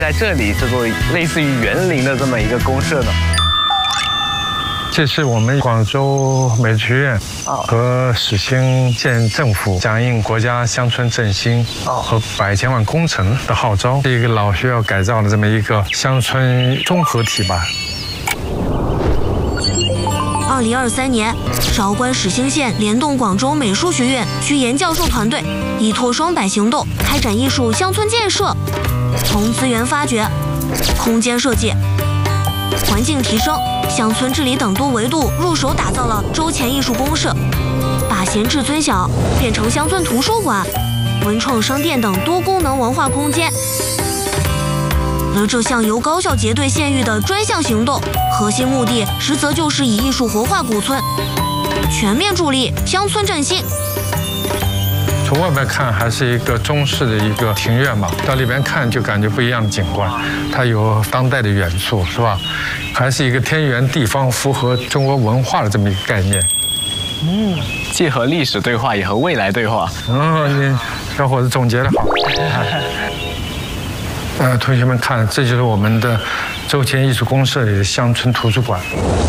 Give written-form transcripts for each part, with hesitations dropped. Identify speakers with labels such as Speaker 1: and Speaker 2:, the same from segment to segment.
Speaker 1: 在这里制作类似于园林的这么一个公社呢？
Speaker 2: 这是我们广州美术学院和始兴县政府响应国家乡村振兴和100千万工程的号召，是一个老需要改造的这么一个乡村综合体吧。
Speaker 3: 2023年，韶关始兴县联动广州美术学院居研教授团队，依托双百行动开展艺术乡村建设，从资源发掘、空间设计、环境提升、乡村治理等多维度入手打造了周前艺术公社，把闲置村小变成乡村图书馆、文创商店等多功能文化空间。而这项由高校结对县域的专项行动，核心目的实则就是以艺术活化古村，全面助力乡村振兴。
Speaker 2: 从外面看还是一个中式的一个庭院嘛，到里边看就感觉不一样的景观，它有当代的元素，是吧？还是一个天圆地方，符合中国文化的这么一个概念。
Speaker 1: 既和历史对话，也和未来对话。
Speaker 2: 你小伙子总结得好。同学们看，这就是我们的周前艺术公社里的乡村图书馆。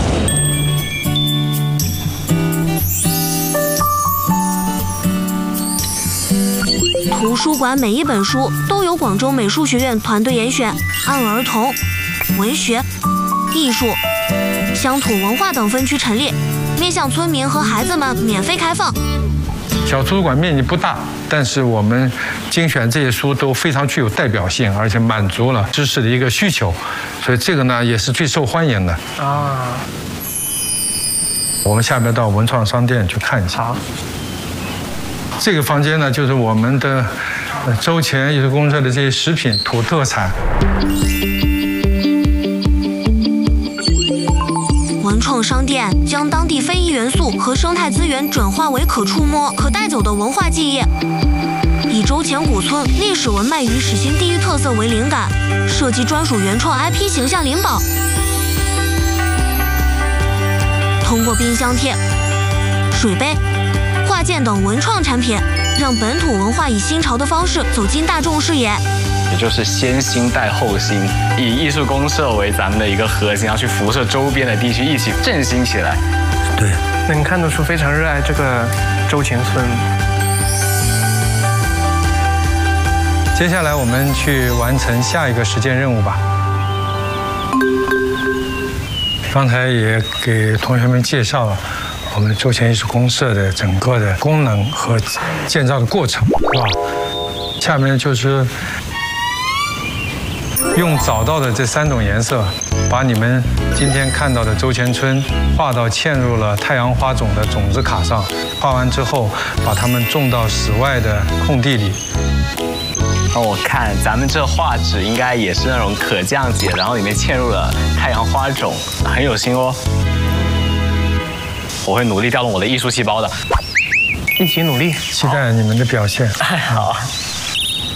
Speaker 3: 图书馆每一本书都由广州美术学院团队严选，按儿童、文学、艺术、乡土文化等分区陈列，面向村民和孩子们免费开放。
Speaker 2: 小图书馆面积不大，但是我们精选这些书都非常具有代表性，而且满足了知识的一个需求，所以这个呢也是最受欢迎的。我们下面到文创商店去看一下。好。这个房间呢，就是我们的周前艺术公社的这些食品土特产。
Speaker 3: 文创商店将当地非遗元素和生态资源转化为可触摸、可带走的文化记忆，以周前古村历史文脉与始兴地域特色为灵感，设计专属原创 IP 形象灵宝。通过冰箱贴、水杯、画件等文创产品，让本土文化以新潮的方式走进大众视野。
Speaker 1: 也就是先兴带后兴，以艺术公社为咱们的一个核心，要去辐射周边的地区，一起振兴起来。
Speaker 2: 对，
Speaker 4: 能看得出非常热爱这个周前村。
Speaker 2: 接下来我们去完成下一个实践任务吧。刚才也给同学们介绍了我们周前艺术公社的整个的功能和建造的过程，是吧？下面就是用找到的这3种颜色，把你们今天看到的周前村画到嵌入了太阳花种的种子卡上，画完之后把它们种到室外的空地里。
Speaker 1: 我看咱们这画纸应该也是那种可降解，然后里面嵌入了太阳花种，很有心哦。我会努力调动我的艺术细胞的，
Speaker 4: 一起努力，
Speaker 2: 期待你们的表现。
Speaker 1: 好。